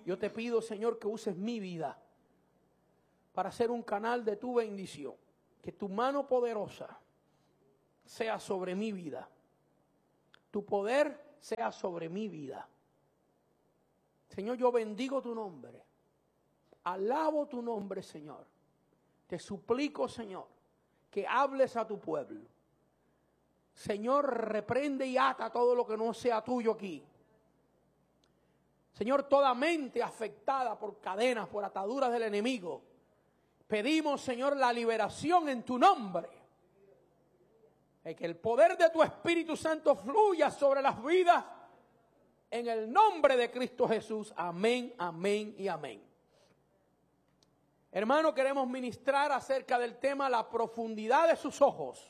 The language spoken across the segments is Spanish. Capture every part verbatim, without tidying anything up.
Yo te pido, Señor, que uses mi vida para ser un canal de tu bendición. Que tu mano poderosa sea sobre mi vida. Tu poder sea sobre mi vida. Señor, yo bendigo tu nombre. Alabo tu nombre, Señor. Te suplico, Señor, que hables a tu pueblo. Señor, reprende y ata todo lo que no sea tuyo aquí. Señor, toda mente afectada por cadenas, por ataduras del enemigo. Pedimos, Señor, la liberación en tu nombre. Y que el poder de tu Espíritu Santo fluya sobre las vidas. En el nombre de Cristo Jesús. Amén, amén y amén. Hermano, queremos ministrar acerca del tema la profundidad de sus ojos.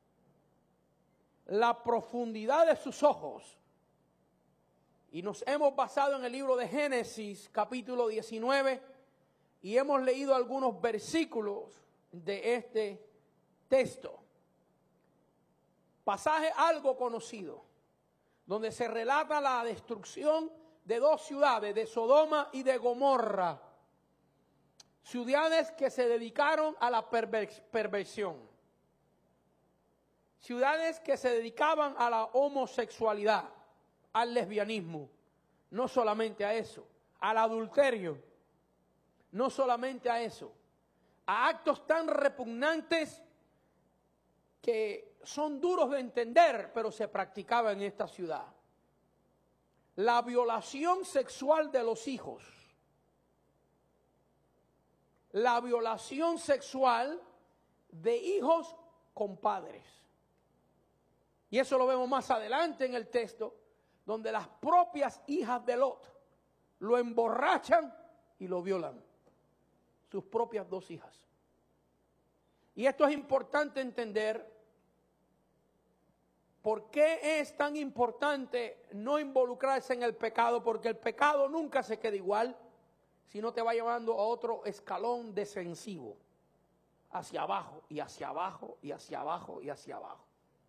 La profundidad de sus ojos. Y nos hemos basado en el libro de Génesis, capítulo diecinueve, y hemos leído algunos versículos de este texto. Pasaje algo conocido, donde se relata la destrucción de dos ciudades, de Sodoma y de Gomorra. Ciudades que se dedicaron a la perversión. Ciudades que se dedicaban a la homosexualidad, al lesbianismo. No solamente a eso, al adulterio. No solamente a eso, a actos tan repugnantes que son duros de entender, pero se practicaba en esta ciudad. La violación sexual de los hijos. La violación sexual de hijos con padres. Y eso lo vemos más adelante en el texto, donde las propias hijas de Lot lo emborrachan y lo violan. Sus propias dos hijas. Y esto es importante entender. ¿Por qué es tan importante no involucrarse en el pecado? Porque el pecado nunca se queda igual, sino te va llevando a otro escalón descensivo, hacia abajo y hacia abajo y hacia abajo y hacia abajo.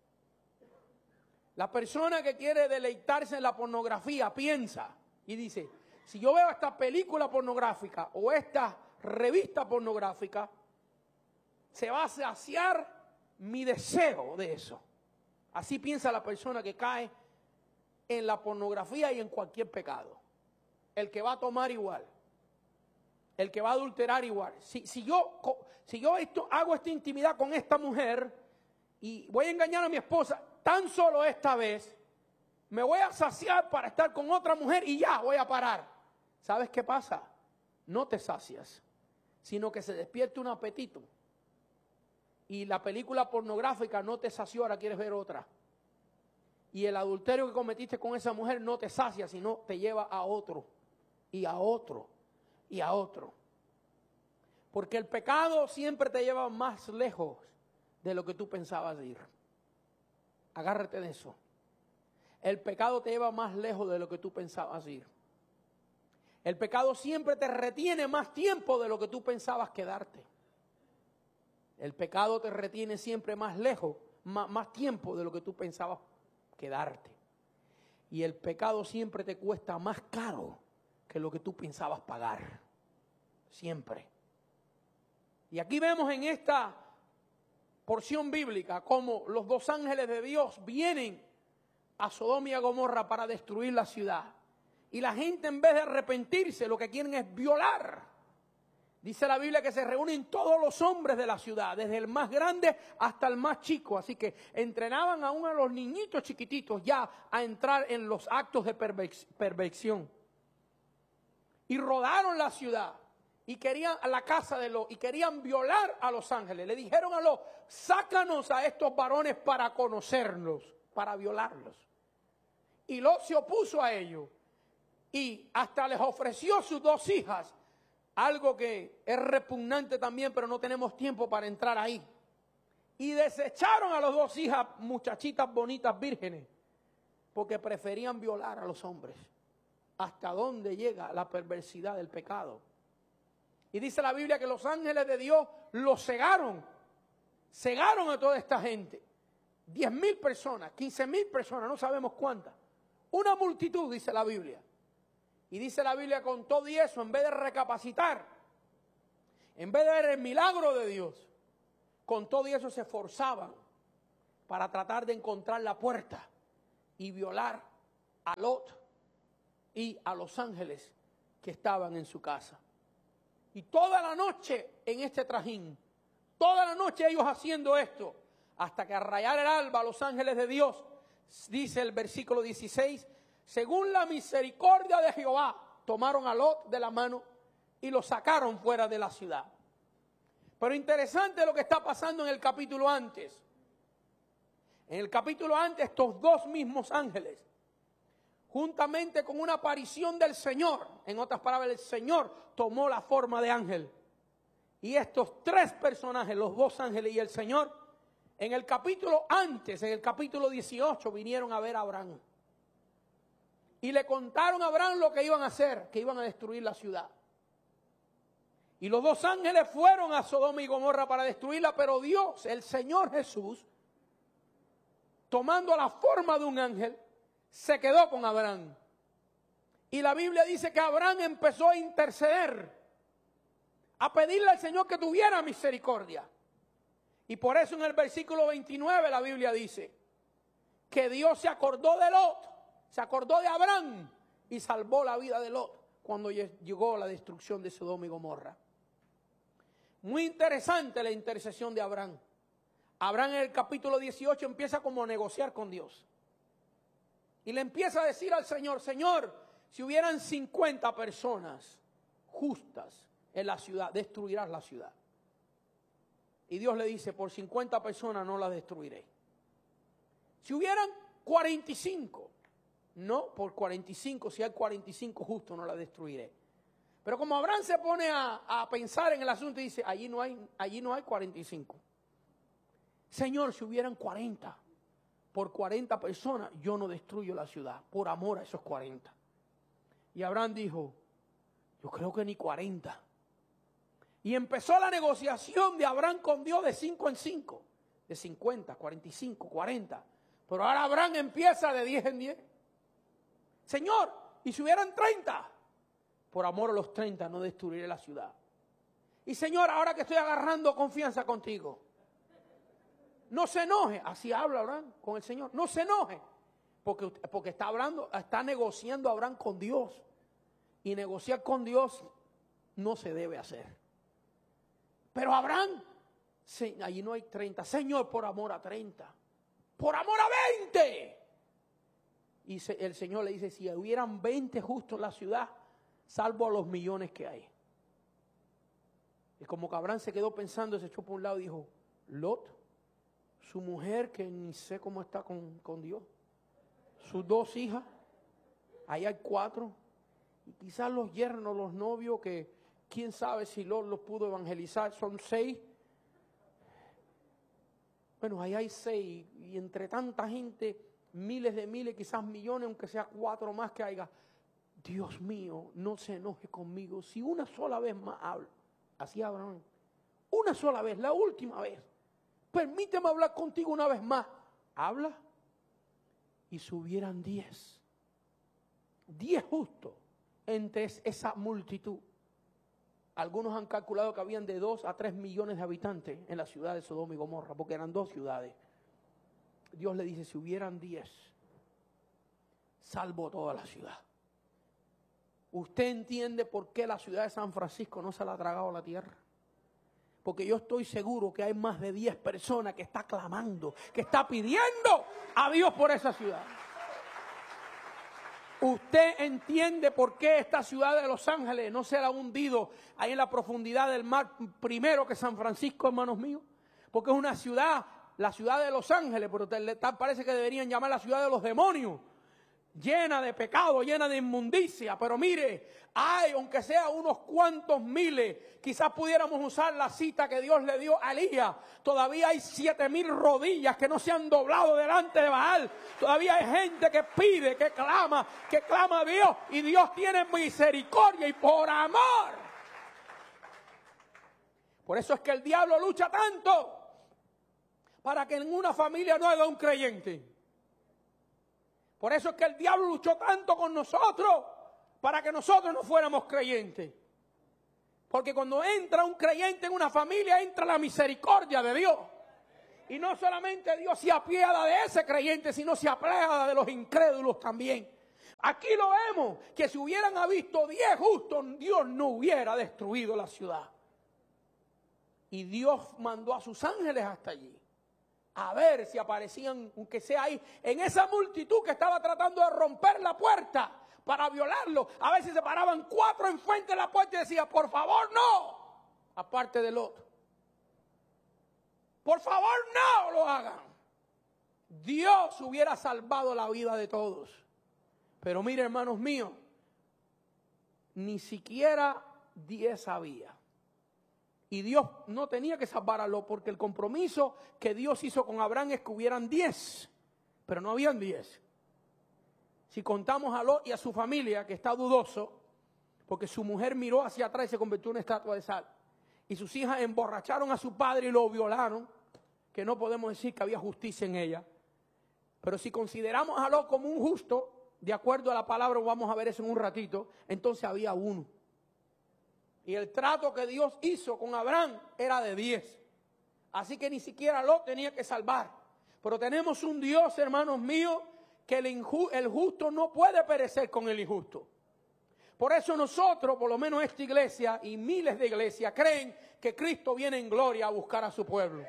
La persona que quiere deleitarse en la pornografía piensa y dice, si yo veo esta película pornográfica o esta revista pornográfica, se va a saciar mi deseo de eso. Así piensa la persona que cae en la pornografía y en cualquier pecado. El que va a tomar igual. El que va a adulterar igual. Si, si yo, si yo esto, hago esta intimidad con esta mujer y voy a engañar a mi esposa tan solo esta vez, me voy a saciar para estar con otra mujer y ya voy a parar. ¿Sabes qué pasa? No te sacias, sino que se despierta un apetito. Y la película pornográfica no te sació, ahora quieres ver otra. Y el adulterio que cometiste con esa mujer no te sacia, sino te lleva a otro, y a otro, y a otro. Porque el pecado siempre te lleva más lejos de lo que tú pensabas ir. Agárrate de eso. El pecado te lleva más lejos de lo que tú pensabas ir. El pecado siempre te retiene más tiempo de lo que tú pensabas quedarte. El pecado te retiene siempre más lejos, más, más tiempo de lo que tú pensabas quedarte. Y el pecado siempre te cuesta más caro que lo que tú pensabas pagar. Siempre. Y aquí vemos en esta porción bíblica cómo los dos ángeles de Dios vienen a Sodoma y a Gomorra para destruir la ciudad. Y la gente, en vez de arrepentirse, lo que quieren es violar. Dice la Biblia que se reúnen todos los hombres de la ciudad, desde el más grande hasta el más chico. Así que entrenaban aún a los niñitos chiquititos ya a entrar en los actos de perversión. Y rodaron la ciudad y querían a la casa de Lot y querían violar a los ángeles. Le dijeron a Lot, sácanos a estos varones para conocerlos, para violarlos. Y Lot se opuso a ello y hasta les ofreció sus dos hijas. Algo que es repugnante también, pero no tenemos tiempo para entrar ahí. Y desecharon a las dos hijas, muchachitas bonitas, vírgenes, porque preferían violar a los hombres. ¿Hasta dónde llega la perversidad del pecado? Y dice la Biblia que los ángeles de Dios los cegaron. Cegaron a toda esta gente. Diez mil personas, quince mil personas, no sabemos cuántas. Una multitud, dice la Biblia. Y dice la Biblia, con todo y eso, en vez de recapacitar, en vez de ver el milagro de Dios, con todo y eso se esforzaban para tratar de encontrar la puerta y violar a Lot y a los ángeles que estaban en su casa. Y toda la noche en este trajín, toda la noche ellos haciendo esto, hasta que al rayar el alba los ángeles de Dios, dice el versículo dieciséis, según la misericordia de Jehová, tomaron a Lot de la mano y lo sacaron fuera de la ciudad. Pero interesante lo que está pasando en el capítulo antes. En el capítulo antes, estos dos mismos ángeles, juntamente con una aparición del Señor, en otras palabras, el Señor tomó la forma de ángel. Y estos tres personajes, los dos ángeles y el Señor, en el capítulo antes, en el capítulo dieciocho, vinieron a ver a Abraham. Y le contaron a Abraham lo que iban a hacer, que iban a destruir la ciudad. Y los dos ángeles fueron a Sodoma y Gomorra para destruirla, pero Dios, el Señor Jesús, tomando la forma de un ángel, se quedó con Abraham. Y la Biblia dice que Abraham empezó a interceder, a pedirle al Señor que tuviera misericordia. Y por eso en el versículo veintinueve la Biblia dice que Dios se acordó de Lot, se acordó de Abraham y salvó la vida de Lot cuando llegó la destrucción de Sodoma y Gomorra. Muy interesante la intercesión de Abraham. Abraham en el capítulo dieciocho empieza como a negociar con Dios. Y le empieza a decir al Señor, Señor, si hubieran cincuenta personas justas en la ciudad, destruirás la ciudad. Y Dios le dice, por cincuenta personas no la destruiré. Si hubieran cuarenta y cinco, no, por cuarenta y cinco, si hay cuarenta y cinco justos no la destruiré. Pero como Abraham se pone a, a pensar en el asunto y dice, allí no hay, allí no hay cuarenta y cinco. Señor, si hubieran cuarenta, por cuarenta personas yo no destruyo la ciudad, por amor a esos cuarenta. Y Abraham dijo, yo creo que ni cuarenta. Y empezó la negociación de Abraham con Dios de cinco en cinco, de cincuenta, cuarenta y cinco, cuarenta. Pero ahora Abraham empieza de diez en diez. Señor, y si hubieran treinta, por amor a los treinta no destruiré la ciudad. Y Señor, ahora que estoy agarrando confianza contigo, no se enoje, así habla Abraham con el Señor, no se enoje, porque, porque está hablando, está negociando Abraham con Dios. Y negociar con Dios no se debe hacer. Pero Abraham, sí, allí no hay treinta, Señor, por amor a treinta, por amor a veinte. Y se, el Señor le dice, si hubieran veinte justos en la ciudad, salvo a los millones que hay. Y como que Abraham se quedó pensando, se echó por un lado y dijo, Lot, su mujer que ni sé cómo está con, con Dios, sus dos hijas, ahí hay cuatro, y quizás los yernos, los novios, que quién sabe si Lot los pudo evangelizar, son seis. Bueno, ahí hay seis, y entre tanta gente, miles de miles, quizás millones, aunque sea cuatro más que haya. Dios mío, no se enoje conmigo, si una sola vez más hablo, así Abraham, una sola vez, la última vez, permíteme hablar contigo una vez más. Habla. Y si hubieran diez, diez justos entre esa multitud. Algunos han calculado que habían de dos a tres millones de habitantes en la ciudad de Sodoma y Gomorra, porque eran dos ciudades. Dios le dice, si hubieran diez, salvo toda la ciudad. ¿Usted entiende por qué la ciudad de San Francisco no se la ha tragado la tierra? Porque yo estoy seguro que hay más de diez personas que está clamando, que está pidiendo a Dios por esa ciudad. ¿Usted entiende por qué esta ciudad de Los Ángeles no se la ha hundido ahí en la profundidad del mar primero que San Francisco, hermanos míos? Porque es una ciudad, la ciudad de Los Ángeles, pero tal parece que deberían llamar la ciudad de los demonios. Llena de pecado, llena de inmundicia, pero mire, hay, aunque sea unos cuantos miles, quizás pudiéramos usar la cita que Dios le dio a Elías, todavía hay siete mil rodillas que no se han doblado delante de Baal, todavía hay gente que pide, que clama, que clama a Dios, y Dios tiene misericordia y por amor. Por eso es que el diablo lucha tanto, para que en una familia no haya un creyente. Por eso es que el diablo luchó tanto con nosotros, para que nosotros no fuéramos creyentes. Porque cuando entra un creyente en una familia, entra la misericordia de Dios. Y no solamente Dios se apiada de ese creyente, sino se apiada de los incrédulos también. Aquí lo vemos, que si hubieran habido diez justos, Dios no hubiera destruido la ciudad. Y Dios mandó a sus ángeles hasta allí, a ver si aparecían, aunque sea ahí, en esa multitud que estaba tratando de romper la puerta para violarlo. A veces se paraban cuatro enfrente de la puerta y decían, por favor no, aparte del otro. Por favor no lo hagan. Dios hubiera salvado la vida de todos. Pero mire, hermanos míos, ni siquiera diez había. Y Dios no tenía que salvar a Lot, porque el compromiso que Dios hizo con Abraham es que hubieran diez, pero no habían diez. Si contamos a Lot y a su familia, que está dudoso, porque su mujer miró hacia atrás y se convirtió en una estatua de sal. Y sus hijas emborracharon a su padre y lo violaron, que no podemos decir que había justicia en ella. Pero si consideramos a Lot como un justo, de acuerdo a la palabra, vamos a ver eso en un ratito, entonces había uno. Y el trato que Dios hizo con Abraham era de diez. Así que ni siquiera Lot tenía que salvar. Pero tenemos un Dios, hermanos míos, que el, inju- el justo no puede perecer con el injusto. Por eso nosotros, por lo menos esta iglesia y miles de iglesias, creen que Cristo viene en gloria a buscar a su pueblo.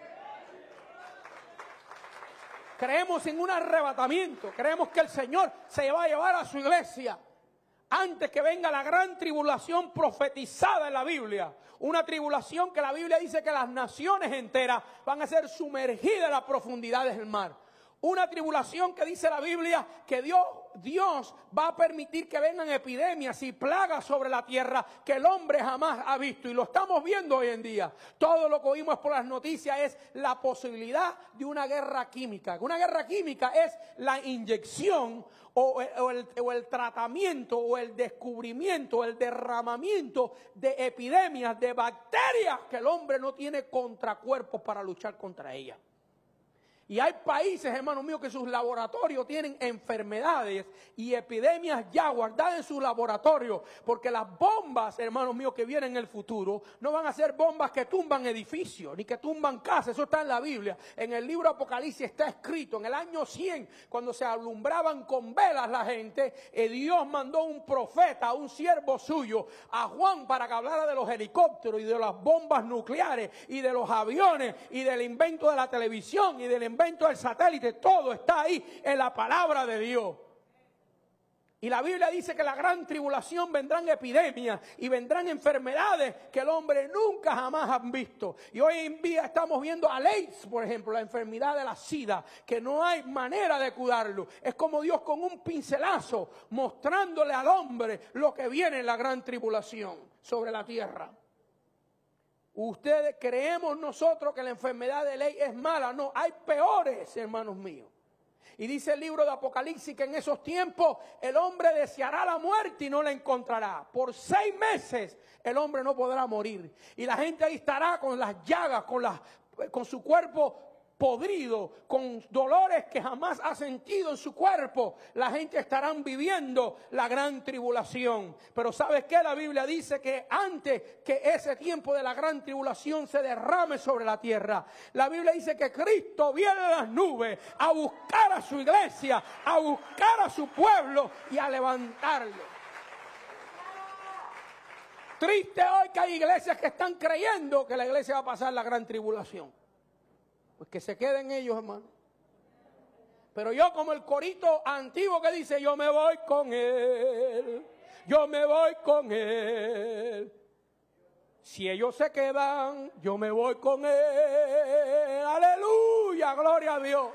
Creemos en un arrebatamiento. Creemos que el Señor se va a llevar a su iglesia antes que venga la gran tribulación profetizada en la Biblia. Una tribulación que la Biblia dice que las naciones enteras van a ser sumergidas en las profundidades del mar. Una tribulación que dice la Biblia que Dios, Dios va a permitir que vengan epidemias y plagas sobre la tierra que el hombre jamás ha visto. Y lo estamos viendo hoy en día. Todo lo que oímos por las noticias es la posibilidad de una guerra química. Una guerra química es la inyección o el, o el, o el tratamiento o el descubrimiento, el derramamiento de epidemias, de bacterias que el hombre no tiene contracuerpos para luchar contra ellas. Y hay países, hermanos míos, que sus laboratorios tienen enfermedades y epidemias ya guardadas en sus laboratorios. Porque las bombas, hermanos míos, que vienen en el futuro, no van a ser bombas que tumban edificios, ni que tumban casas. Eso está en la Biblia. En el libro Apocalipsis está escrito, en el año cien, cuando se alumbraban con velas la gente, eh, Dios mandó un profeta, un siervo suyo, a Juan, para que hablara de los helicópteros y de las bombas nucleares y de los aviones y del invento de la televisión y del invento del satélite. Todo está ahí en la palabra de Dios. Y la Biblia dice que la gran tribulación vendrán epidemias y vendrán enfermedades que el hombre nunca jamás ha visto. Y hoy en día estamos viendo a AIDS, por ejemplo, la enfermedad de la SIDA, que no hay manera de curarlo. Es como Dios con un pincelazo mostrándole al hombre lo que viene en la gran tribulación sobre la tierra. Ustedes creemos nosotros que la enfermedad de ley es mala. No, hay peores, hermanos míos. Y dice el libro de Apocalipsis que en esos tiempos el hombre deseará la muerte y no la encontrará. Por seis meses el hombre no podrá morir. Y la gente ahí estará con las llagas, con, las, con su cuerpo podrido, con dolores que jamás ha sentido en su cuerpo. La gente estará viviendo la gran tribulación. Pero ¿sabes qué? La Biblia dice que antes que ese tiempo de la gran tribulación se derrame sobre la tierra, la Biblia dice que Cristo viene de las nubes a buscar a su iglesia, a buscar a su pueblo y a levantarlo. Triste hoy que hay iglesias que están creyendo que la iglesia va a pasar la gran tribulación. Pues que se queden ellos, hermano. Pero yo, como el corito antiguo que dice, yo me voy con él, yo me voy con él. Si ellos se quedan, yo me voy con él. Aleluya, gloria a Dios.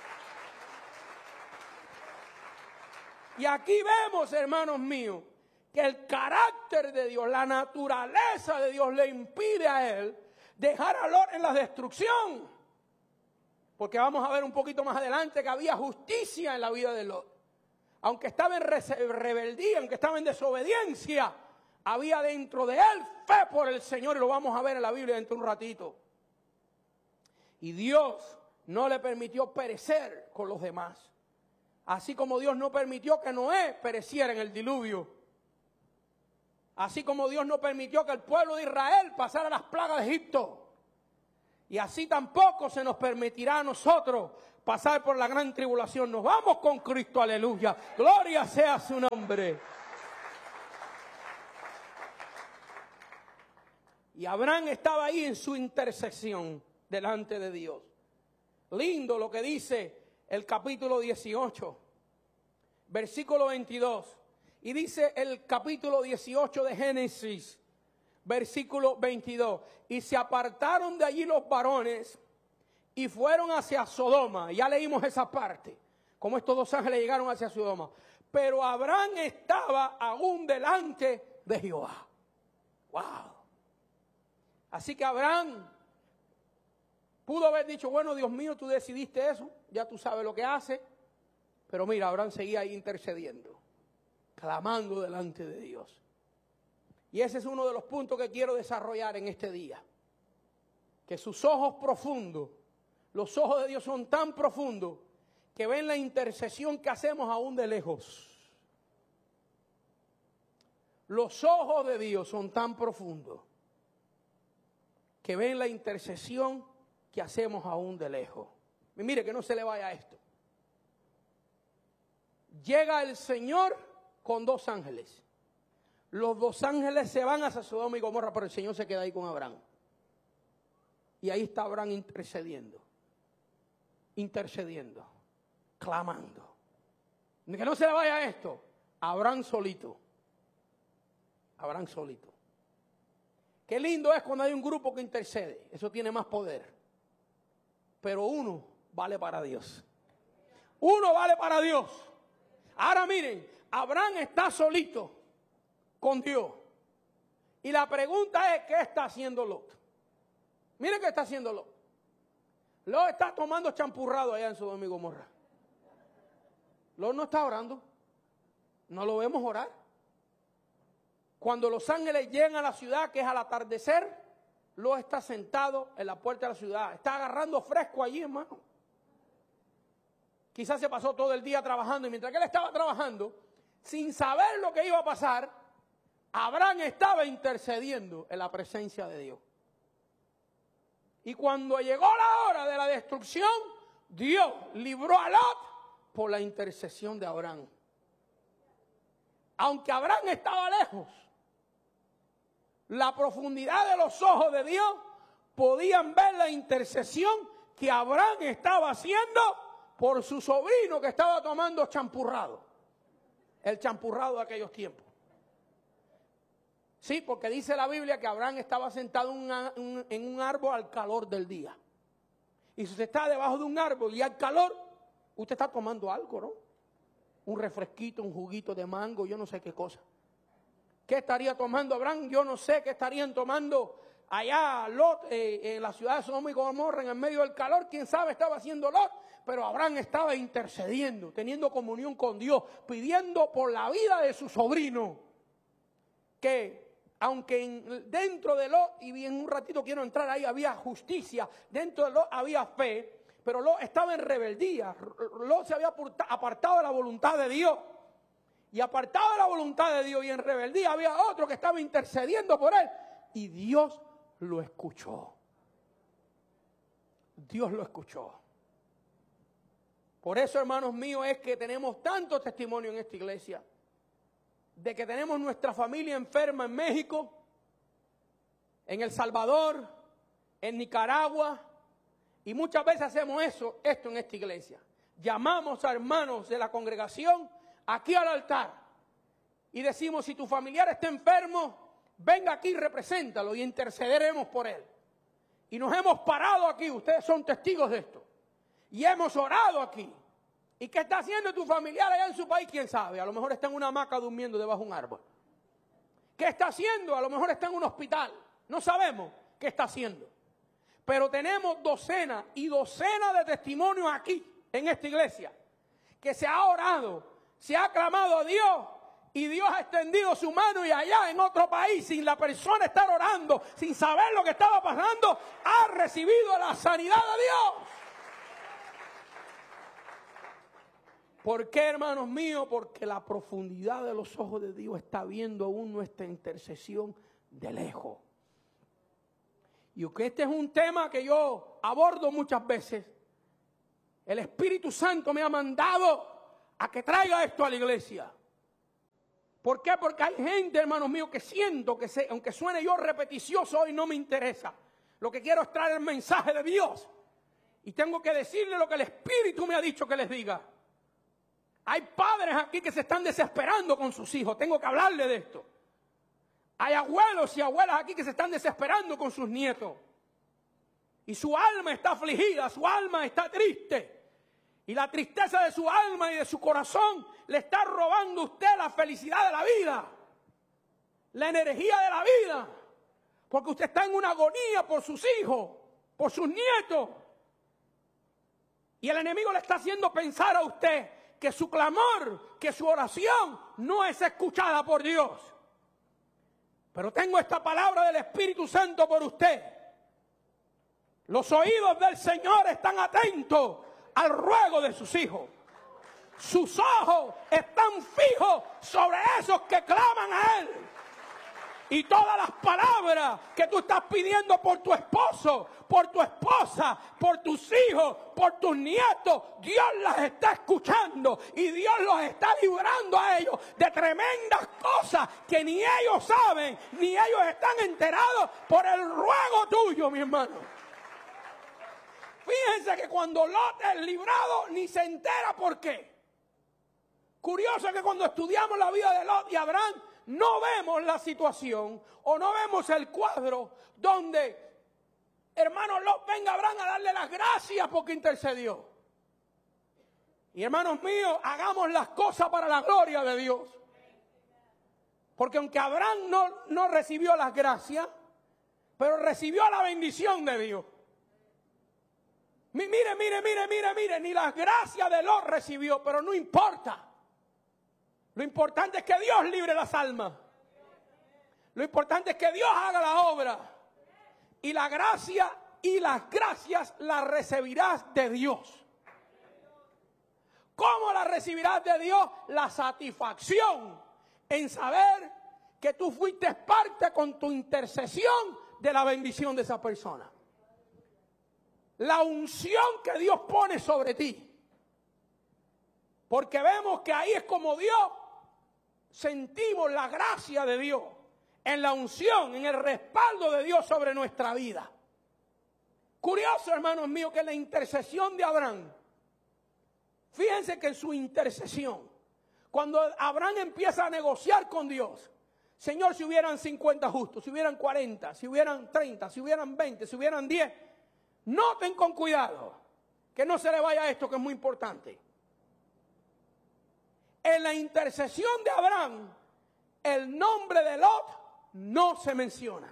Y aquí vemos, hermanos míos, que el carácter de Dios, la naturaleza de Dios le impide a él dejar a Lot en la destrucción. Porque vamos a ver un poquito más adelante que había justicia en la vida de Lot. Aunque estaba en rebeldía, aunque estaba en desobediencia, había dentro de él fe por el Señor. Y lo vamos a ver en la Biblia dentro de un ratito. Y Dios no le permitió perecer con los demás. Así como Dios no permitió que Noé pereciera en el diluvio. Así como Dios no permitió que el pueblo de Israel pasara las plagas de Egipto. Y así tampoco se nos permitirá a nosotros pasar por la gran tribulación. Nos vamos con Cristo, aleluya. Gloria sea su nombre. Y Abraham estaba ahí en su intercesión delante de Dios. Lindo lo que dice el capítulo dieciocho, versículo veintidós. Y dice el capítulo dieciocho de Génesis, versículo veintidós. Y se apartaron de allí los varones y fueron hacia Sodoma. Ya leímos esa parte, como estos dos ángeles llegaron hacia Sodoma. Pero Abraham estaba aún delante de Jehová. ¡Wow! Así que Abraham pudo haber dicho, bueno, Dios mío, tú decidiste eso, ya tú sabes lo que hace. Pero mira, Abraham seguía ahí intercediendo, clamando delante de Dios. Y ese es uno de los puntos que quiero desarrollar en este día. Que sus ojos profundos, los ojos de Dios son tan profundos que ven la intercesión que hacemos aún de lejos. Los ojos de Dios son tan profundos que ven la intercesión que hacemos aún de lejos. Y mire que no se le vaya esto. Llega el Señor con dos ángeles. Los dos ángeles se van hacia Sodoma y Gomorra, pero el Señor se queda ahí con Abraham. Y ahí está Abraham intercediendo. Intercediendo. Clamando. Que no se le vaya esto. Abraham solito. Abraham solito. Qué lindo es cuando hay un grupo que intercede. Eso tiene más poder. Pero uno vale para Dios. Uno vale para Dios. Ahora miren, Abraham está solito con Dios. Y la pregunta es, ¿qué está haciendo Lot? Miren qué está haciendo Lot. Lot está tomando champurrado allá en Sodoma y Gomorra. Lot no está orando. No lo vemos orar. Cuando los ángeles llegan a la ciudad, que es al atardecer, Lot está sentado en la puerta de la ciudad. Está agarrando fresco allí, hermano. Quizás se pasó todo el día trabajando. Y mientras que él estaba trabajando, sin saber lo que iba a pasar, Abraham estaba intercediendo en la presencia de Dios. Y cuando llegó la hora de la destrucción, Dios libró a Lot por la intercesión de Abraham. Aunque Abraham estaba lejos, la profundidad de los ojos de Dios podían ver la intercesión que Abraham estaba haciendo por su sobrino que estaba tomando champurrado. El champurrado de aquellos tiempos. Sí, porque dice la Biblia que Abraham estaba sentado en, una, un, en un árbol al calor del día. Y si usted está debajo de un árbol y hay calor, usted está tomando algo, ¿no? Un refresquito, un juguito de mango, yo no sé qué cosa. ¿Qué estaría tomando Abraham? Yo no sé qué estarían tomando allá Lot, eh, en la ciudad de Sodoma y Gomorra, en el medio del calor. ¿Quién sabe estaba haciendo Lot? Pero Abraham estaba intercediendo, teniendo comunión con Dios, pidiendo por la vida de su sobrino. Que aunque en, dentro de Lot, y en un ratito quiero entrar ahí, había justicia, dentro de Lot había fe, pero Lot estaba en rebeldía. Lot se había apartado de la voluntad de Dios. Y apartado de la voluntad de Dios y en rebeldía había otro que estaba intercediendo por él. Y Dios lo escuchó. Dios lo escuchó. Por eso, hermanos míos, es que tenemos tanto testimonio en esta iglesia. De que tenemos nuestra familia enferma en México, en El Salvador, en Nicaragua. Y muchas veces hacemos eso, esto en esta iglesia. Llamamos a hermanos de la congregación aquí al altar y decimos, si tu familiar está enfermo, venga aquí y represéntalo y intercederemos por él. Y nos hemos parado aquí, ustedes son testigos de esto, y hemos orado aquí. ¿Y qué está haciendo tu familiar allá en su país? ¿Quién sabe? A lo mejor está en una hamaca durmiendo debajo de un árbol. ¿Qué está haciendo? A lo mejor está en un hospital. No sabemos qué está haciendo. Pero tenemos docenas y docenas de testimonios aquí, en esta iglesia, que se ha orado, se ha clamado a Dios y Dios ha extendido su mano y allá en otro país, sin la persona estar orando, sin saber lo que estaba pasando, ha recibido la sanidad de Dios. ¿Por qué, hermanos míos? Porque la profundidad de los ojos de Dios está viendo aún nuestra intercesión de lejos. Y aunque este es un tema que yo abordo muchas veces, el Espíritu Santo me ha mandado a que traiga esto a la iglesia. ¿Por qué? Porque hay gente, hermanos míos, que siento que se, aunque suene yo repeticioso hoy, no me interesa. Lo que quiero es traer el mensaje de Dios. Y tengo que decirle lo que el Espíritu me ha dicho que les diga. Hay padres aquí que se están desesperando con sus hijos. Tengo que hablarle de esto. Hay abuelos y abuelas aquí que se están desesperando con sus nietos. Y su alma está afligida, su alma está triste. Y la tristeza de su alma y de su corazón le está robando a usted la felicidad de la vida. La energía de la vida. Porque usted está en una agonía por sus hijos, por sus nietos. Y el enemigo le está haciendo pensar a usted que su clamor, que su oración no es escuchada por Dios. Pero tengo esta palabra del Espíritu Santo por usted. Los oídos del Señor están atentos al ruego de sus hijos. Sus ojos están fijos sobre esos que claman a Él. Y todas las palabras que tú estás pidiendo por tu esposo, por tu esposa, por tus hijos, por tus nietos, Dios las está escuchando y Dios los está librando a ellos de tremendas cosas que ni ellos saben, ni ellos están enterados por el ruego tuyo, mi hermano. Fíjense que cuando Lot es librado, ni se entera por qué. Curioso que cuando estudiamos la vida de Lot y Abraham, no vemos la situación o no vemos el cuadro donde, hermano Lot, venga Abraham a darle las gracias porque intercedió. Y hermanos míos, hagamos las cosas para la gloria de Dios. Porque aunque Abraham no, no recibió las gracias, pero recibió la bendición de Dios. Mire, mire, mire, mire, mire, ni las gracias de Lot recibió, pero no importa. Lo importante es que Dios libre las almas. Lo importante es que Dios haga la obra. Y la gracia y las gracias las recibirás de Dios. ¿Cómo las recibirás de Dios? La satisfacción en saber que tú fuiste parte con tu intercesión de la bendición de esa persona. La unción que Dios pone sobre ti. Porque vemos que ahí es como Dios sentimos la gracia de Dios en la unción, en el respaldo de Dios sobre nuestra vida. Curioso, hermanos míos, que la intercesión de Abraham, fíjense que en su intercesión, cuando Abraham empieza a negociar con Dios, Señor, si hubieran cincuenta justos, si hubieran cuarenta, si hubieran treinta, si hubieran veinte, si hubieran diez, noten con cuidado que no se le vaya esto que es muy importante. En la intercesión de Abraham, el nombre de Lot no se menciona.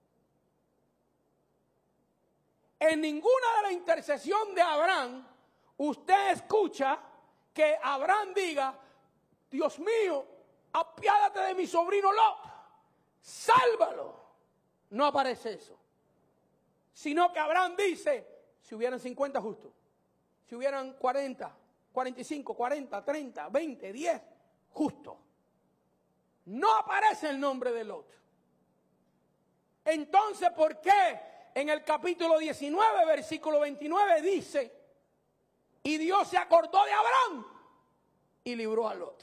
En ninguna de la intercesión de Abraham, usted escucha que Abraham diga, Dios mío, apiádate de mi sobrino Lot, sálvalo. No aparece eso. Sino que Abraham dice, si hubieran cincuenta justos, si hubieran cuarenta, cuarenta y cinco, cuarenta, treinta, veinte, diez, justo. No aparece el nombre de Lot. Entonces, ¿por qué en el capítulo diecinueve, versículo veintinueve dice, y Dios se acordó de Abraham y libró a Lot?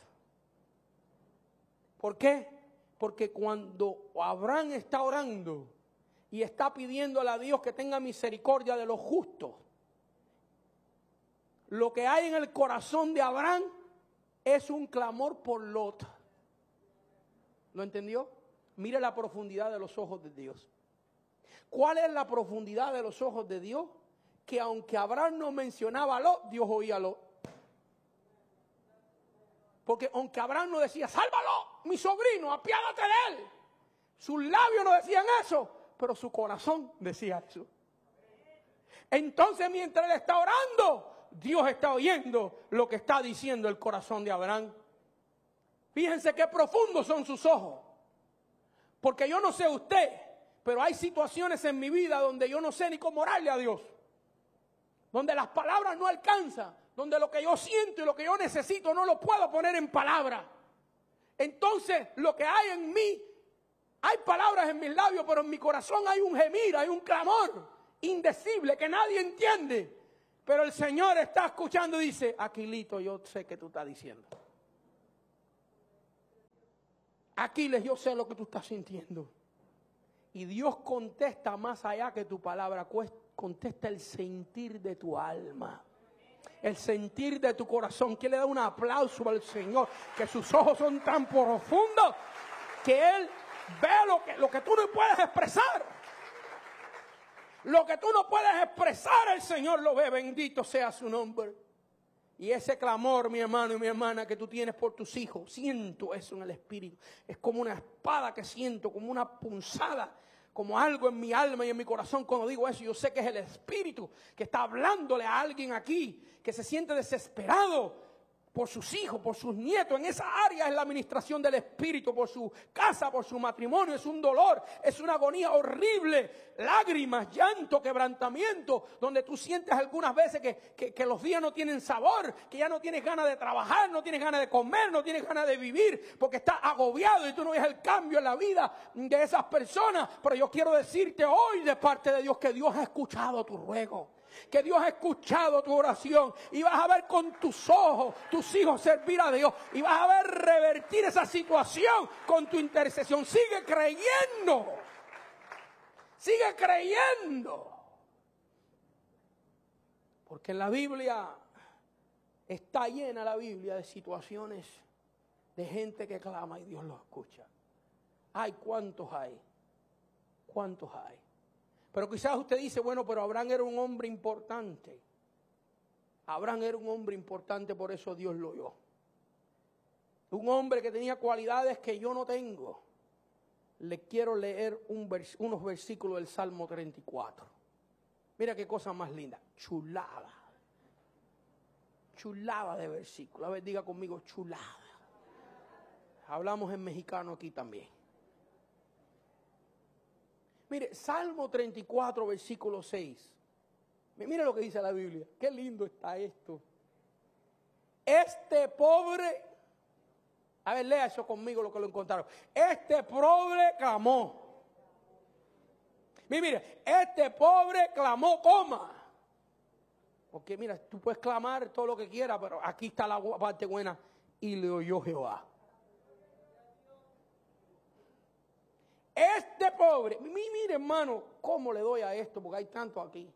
¿Por qué? Porque cuando Abraham está orando y está pidiéndole a Dios que tenga misericordia de los justos, lo que hay en el corazón de Abraham es un clamor por Lot. ¿Lo entendió? Mire la profundidad de los ojos de Dios. ¿Cuál es la profundidad de los ojos de Dios? Que aunque Abraham no mencionaba a Lot, Dios oía a Lot. Porque aunque Abraham no decía, sálvalo, mi sobrino, apiádate de él. Sus labios no decían eso, pero su corazón decía eso. Entonces, mientras él está orando, Dios está oyendo lo que está diciendo el corazón de Abraham. Fíjense qué profundos son sus ojos. Porque yo no sé usted, pero hay situaciones en mi vida donde yo no sé ni cómo orarle a Dios. Donde las palabras no alcanzan, donde lo que yo siento y lo que yo necesito no lo puedo poner en palabras. Entonces, lo que hay en mí, hay palabras en mis labios, pero en mi corazón hay un gemir, hay un clamor indecible que nadie entiende. Pero el Señor está escuchando y dice, Aquilito, yo sé que tú estás diciendo. Aquiles, yo sé lo que tú estás sintiendo. Y Dios contesta más allá que tu palabra, contesta el sentir de tu alma. El sentir de tu corazón. Que le da un aplauso al Señor, que sus ojos son tan profundos que Él ve lo que, lo que tú no puedes expresar. Lo que tú no puedes expresar, el Señor lo ve. Bendito sea su nombre. Y ese clamor, mi hermano y mi hermana, que tú tienes por tus hijos, siento eso en el espíritu. Es como una espada que siento, como una punzada, como algo en mi alma y en mi corazón. Cuando digo eso, yo sé que es el espíritu que está hablándole a alguien aquí, que se siente desesperado por sus hijos, por sus nietos. En esa área es la administración del espíritu, por su casa, por su matrimonio. Es un dolor, es una agonía horrible. Lágrimas, llanto, quebrantamiento, donde tú sientes algunas veces que, que, que los días no tienen sabor, que ya no tienes ganas de trabajar, no tienes ganas de comer, no tienes ganas de vivir, porque estás agobiado y tú no ves el cambio en la vida de esas personas. Pero yo quiero decirte hoy de parte de Dios que Dios ha escuchado tu ruego. Que Dios ha escuchado tu oración y vas a ver con tus ojos tus hijos servir a Dios y vas a ver revertir esa situación con tu intercesión. Sigue creyendo, sigue creyendo, porque en la Biblia está llena la Biblia de situaciones de gente que clama y Dios los escucha. Ay, ¿cuántos hay? ¿Cuántos hay? Pero quizás usted dice, bueno, pero Abraham era un hombre importante. Abraham era un hombre importante, por eso Dios lo oyó. Un hombre que tenía cualidades que yo no tengo. Le quiero leer un vers- unos versículos del Salmo treinta y cuatro. Mira qué cosa más linda. Chulada. Chulada de versículo. A ver, diga conmigo, chulada. Hablamos en mexicano aquí también. Mire, Salmo treinta y cuatro, versículo seis. Mire lo que dice la Biblia. Qué lindo está esto. Este pobre, a ver, lea eso conmigo lo que lo encontraron. Este pobre clamó. Mire, mire, este pobre clamó, coma. Porque mira, tú puedes clamar todo lo que quieras, pero aquí está la parte buena. Y le oyó Jehová. Este pobre, mire hermano, ¿cómo le doy a esto? Porque hay tanto aquí.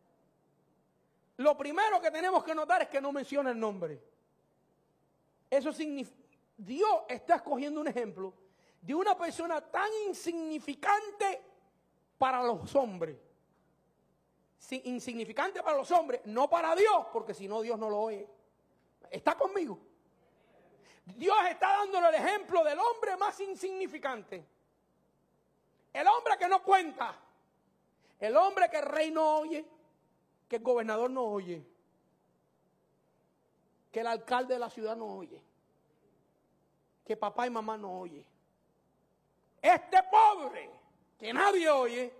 Lo primero que tenemos que notar es que no menciona el nombre. Eso significa, Dios está escogiendo un ejemplo de una persona tan insignificante para los hombres. Sí, insignificante para los hombres, no para Dios, porque si no Dios no lo oye. ¿Está conmigo? Dios está dándole el ejemplo del hombre más insignificante. El hombre que no cuenta, el hombre que el rey no oye, que el gobernador no oye, que el alcalde de la ciudad no oye, que papá y mamá no oye. Este pobre que nadie oye,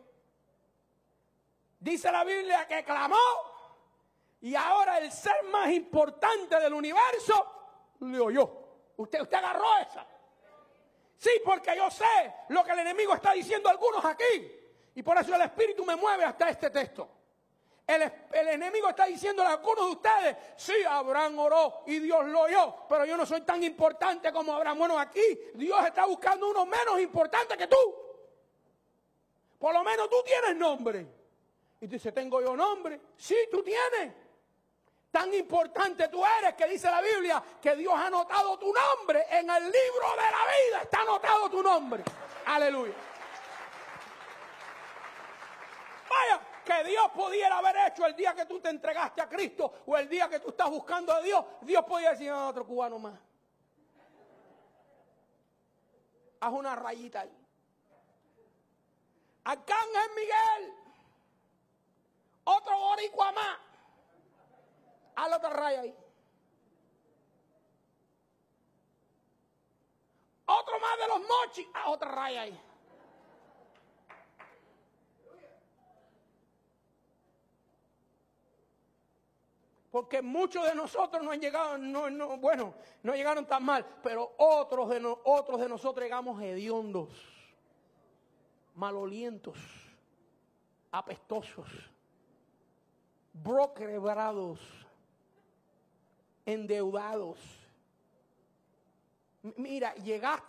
dice la Biblia que clamó y ahora el ser más importante del universo le oyó. Usted, usted agarró esa. Sí, porque yo sé lo que el enemigo está diciendo a algunos aquí. Y por eso el Espíritu me mueve hasta este texto. El, el enemigo está diciendo a algunos de ustedes, sí, Abraham oró y Dios lo oyó, pero yo no soy tan importante como Abraham. Bueno, aquí Dios está buscando uno menos importante que tú. Por lo menos tú tienes nombre. Y tú dices, ¿tengo yo nombre? Sí, tú tienes. Tan importante tú eres que dice la Biblia que Dios ha anotado tu nombre en el libro de la vida. Está anotado tu nombre. Aleluya. Vaya, que Dios pudiera haber hecho el día que tú te entregaste a Cristo o el día que tú estás buscando a Dios. Dios podía decir a otro cubano más. Haz una rayita ahí. Arcángel Miguel. Otro boricua más. Haz la otra raya ahí. Otro más de los mochis. Haz otra raya ahí. Porque muchos de nosotros no han llegado, no, no, bueno, no llegaron tan mal, pero otros de, no, otros de nosotros llegamos hediondos, malolientos, apestosos, broquebrados, endeudados. Mira, llegaste